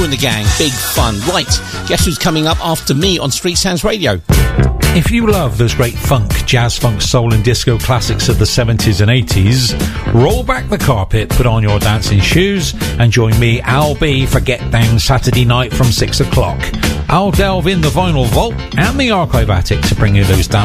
Kool and the Gang, big fun. Right, guess who's coming up after me on Street Sounds Radio? If you love those great funk, jazz, funk, soul and disco classics of the 70s and 80s, roll back the carpet, put on your dancing shoes and join me, Al B, for Get Down Saturday night from 6 o'clock. I'll delve in the vinyl vault and the archive attic to bring you those